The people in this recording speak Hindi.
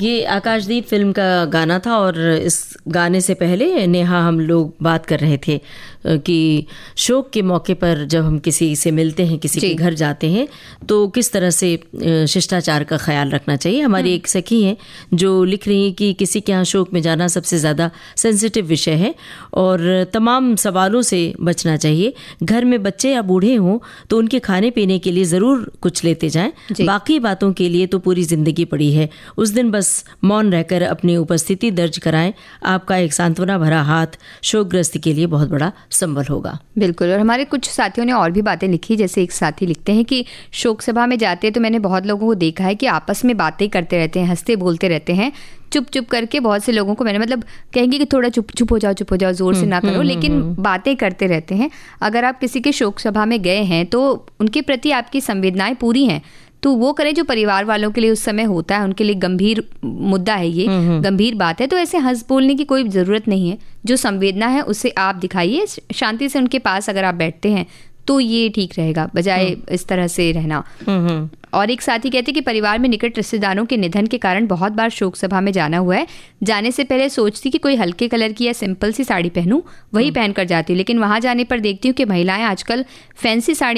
ये आकाशदीप फिल्म का गाना था और इस गाने से पहले नेहा हम लोग बात कर रहे थे कि शोक के मौके पर जब हम किसी से मिलते हैं, किसी के घर जाते हैं, तो किस तरह से शिष्टाचार का ख्याल रखना चाहिए। हमारी एक सखी हैं जो लिख रही हैं कि किसी के यहाँ शोक में जाना सबसे ज़्यादा सेंसिटिव विषय है और तमाम सवालों से बचना चाहिए। घर में बच्चे या बूढ़े हों तो उनके खाने पीने के लिए ज़रूर कुछ लेते जाएं, बाकी बातों के लिए तो पूरी ज़िंदगी पड़ी है। उस दिन बस मौन रहकर अपनी उपस्थिति दर्ज कराएं। आपका एक सांत्वना भरा हाथ शोकग्रस्त के लिए बहुत बड़ा संबल होगा। बिल्कुल। और हमारे कुछ साथियों ने और भी बातें लिखी, जैसे एक साथी लिखते हैं कि शोक सभा में जाते हैं तो मैंने बहुत लोगों को देखा है कि आपस में बातें करते रहते हैं, हंसते बोलते रहते हैं, चुप चुप करके। बहुत से लोगों को मैंने मतलब कहेंगे कि थोड़ा चुप हो जाओ, जोर से ना करो, लेकिन बातें करते रहते हैं। अगर आप किसी के शोक सभा में गए हैं तो उनके प्रति आपकी संवेदनाएं पूरी हैं तो वो करें जो परिवार वालों के लिए उस समय होता है, उनके लिए गंभीर मुद्दा है, ये गंभीर बात है। तो ऐसे हंस बोलने की कोई ज़रूरत नहीं है। जो संवेदना है उसे आप दिखाइए, शांति से उनके पास अगर आप बैठते हैं तो ये ठीक रहेगा, बजाय इस तरह से रहना। और एक साथी कहते कि परिवार में निकट रिश्तेदारों के निधन के कारण बहुत बार शोक सभा में जाना हुआ है। जाने से पहले सोचती कि कोई हल्के कलर की या सिंपल सी साड़ी पहनूं, वही पहनकर जाती हूँ, लेकिन वहां जाने पर देखती हूँ कि महिलाएं आजकल फैंसी साड़ी